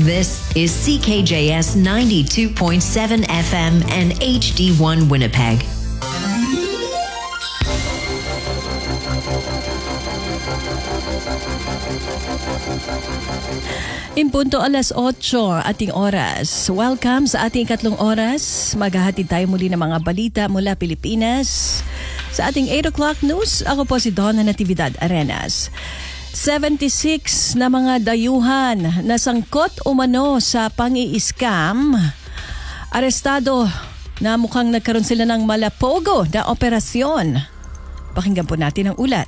This is CKJS 92.7 FM and HD1 Winnipeg. Impunto alas 8 ating oras. Welcome sa ating ikatlong oras. Maghahatid tayo muli ng mga balita mula Pilipinas. Sa ating 8 o'clock news, ako po si Donna Natividad Arenas. 76 na mga dayuhan na sangkot umano sa pang-i-scam. Arestado na mukhang nagkaroon sila ng malapogo na operasyon. Pakinggan po natin ang ulat.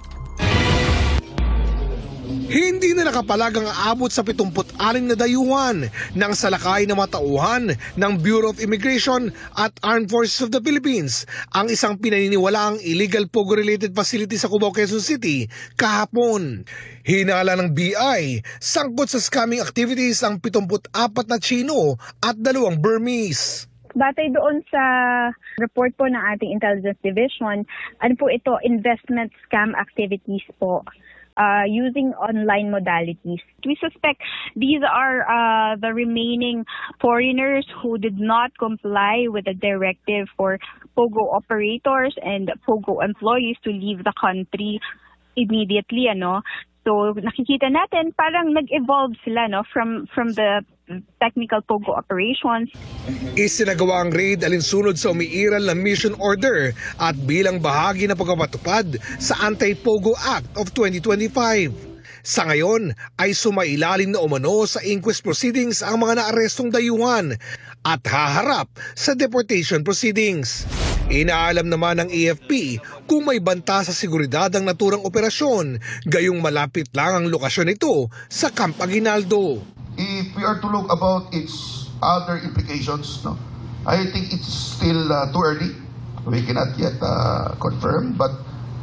Hindi na nakapalagang aabot sa 76 na dayuhan ng salakay na mga tauhan ng Bureau of Immigration at Armed Forces of the Philippines ang isang pinaniniwalaang illegal pogo-related facility sa Cubao, Quezon City kahapon. Hinala ng BI, sangkot sa scamming activities ang 74 na Chino at 2 Burmese. Batay doon sa report po ng ating Intelligence Division, ano po ito, investment scam activities po. Using online modalities. We suspect these are the remaining foreigners who did not comply with the directive for POGO operators and POGO employees to leave the country immediately. So nakikita natin parang nag-evolve sila from the technical POGO operations. Isinagawa ang raid alinsunod sa umiiral na mission order at bilang bahagi ng pagpapatupad sa Anti-POGO Act of 2025. Sa ngayon ay sumailalim na umano sa inquest proceedings ang mga naarestong dayuhan at haharap sa deportation proceedings. Inaalam naman ng AFP kung may banta sa seguridad ang naturang operasyon, gayong malapit lang ang lokasyon nito sa Camp Aguinaldo. If we are to look about its other implications, I think it's still too early. We cannot yet confirm, but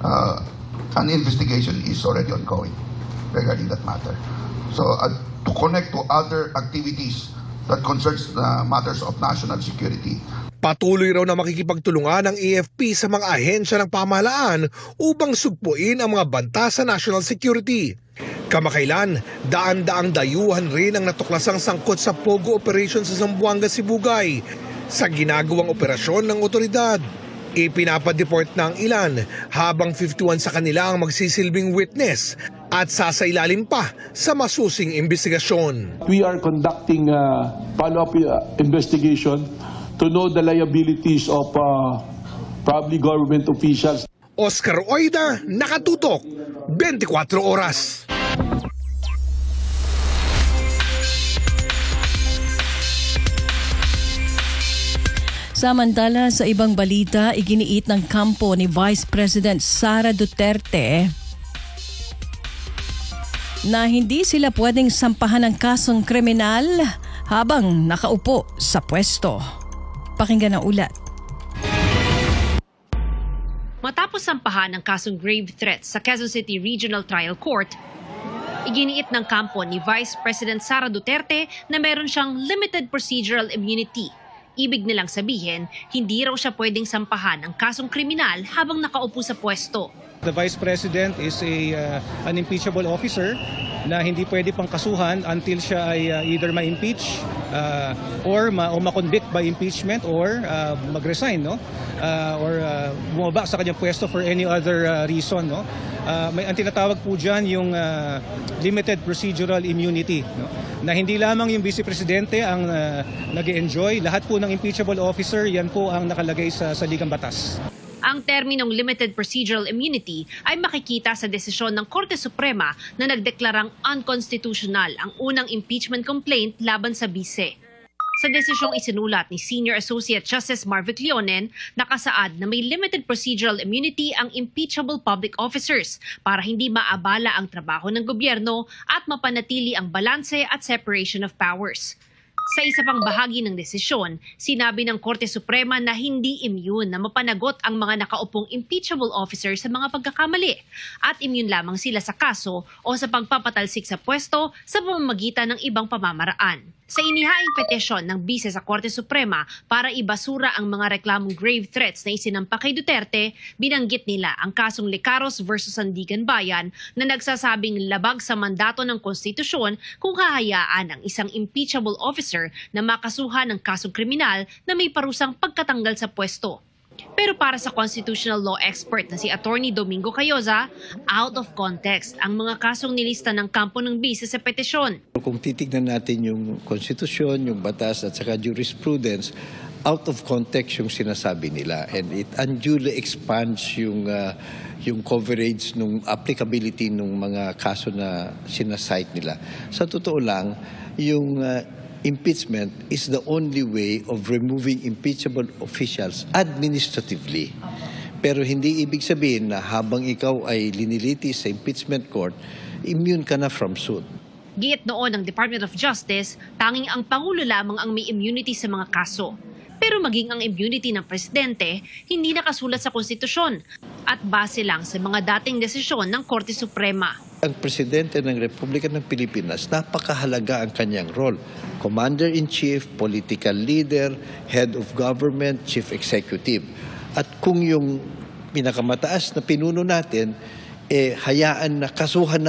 an investigation is already ongoing regarding that matter. So to connect to other activities that concerns matters of national security. Patuloy raw na makikipagtulungan ng AFP sa mga ahensya ng pamahalaan upang sugpuin ang mga banta sa national security. Kamakailan, daan-daang dayuhan rin ang natuklasang sangkot sa POGO operation sa Zamboanga, Sibugay sa ginagawang operasyon ng otoridad. Ipinapadeport na ang ilan habang 51 sa kanila ang magsisilbing witness at sasailalim pa sa masusing investigasyon. We are conducting a follow-up investigation to know the liabilities of probably government officials. Oscar Oida, Nakatutok, 24 Oras. Samantala, sa ibang balita, iginiit ng kampo ni Vice President Sara Duterte na hindi sila pwedeng sampahan ng kasong kriminal habang nakaupo sa pwesto. Pakinggan ang ulat. Matapos sampahan ng kasong grave threats sa Quezon City Regional Trial Court, iginiit ng kampo ni Vice President Sara Duterte na meron siyang limited procedural immunity. Ibig nilang sabihin, hindi raw siya pwedeng sampahan ng kasong kriminal habang nakaupo sa pwesto. The Vice President is an impeachable officer na hindi pwede pang kasuhan until siya ay either ma-impeach or ma-convict by impeachment or mag-resign, or bumaba sa kanyang pwesto for any other reason. Ang tinatawag po dyan yung limited procedural immunity, na hindi lamang yung Vice Presidente ang nag-enjoy, lahat po ng impeachable officer, yan po ang nakalagay sa ligang batas. Ang terminong limited procedural immunity ay makikita sa desisyon ng Korte Suprema na nagdeklarang unconstitutional ang unang impeachment complaint laban sa bise. Sa desisyong isinulat ni Senior Associate Justice Marvic Leonen, nakasaad na may limited procedural immunity ang impeachable public officers para hindi maabala ang trabaho ng gobyerno at mapanatili ang balanse at separation of powers. Sa isa pang bahagi ng desisyon, sinabi ng Korte Suprema na hindi immune na mapanagot ang mga nakaupong impeachable officers sa mga pagkakamali at immune lamang sila sa kaso o sa pagpapatalsik sa pwesto sa pamamagitan ng ibang pamamaraan. Sa inihaing petisyon ng bise sa Korte Suprema para ibasura ang mga reklamong grave threats na isinampa kay Duterte, binanggit nila ang kasong Lecaros versus Sandigan Bayan na nagsasabing labag sa mandato ng konstitusyon kung hahayaan ang isang impeachable officer na makasuhan ng kasong kriminal na may parusang pagkatanggal sa pwesto. Pero para sa constitutional law expert na si Attorney Domingo Cayoza, out of context ang mga kasong nilista ng kampo ng bise sa petisyon. Kung titignan natin yung konstitusyon, yung batas at saka jurisprudence, out of context yung sinasabi nila, and it unduly expands yung coverage ng applicability ng mga kaso na sinasite nila. Sa totoo lang, yung impeachment is the only way of removing impeachable officials administratively. Pero hindi ibig sabihin na habang ikaw ay linilitis sa impeachment court, immune ka na from suit. Giit noon ng Department of Justice, tanging ang Pangulo lamang ang may immunity sa mga kaso. Pero maging ang immunity ng Presidente, hindi nakasulat sa konstitusyon at base lang sa mga dating desisyon ng Korte Suprema. Ang Presidente ng Republika ng Pilipinas, napakahalaga ang kanyang role. Commander-in-Chief, political leader, head of government, chief executive. At kung yung pinakamataas na pinuno natin, hayaan na kasuhan na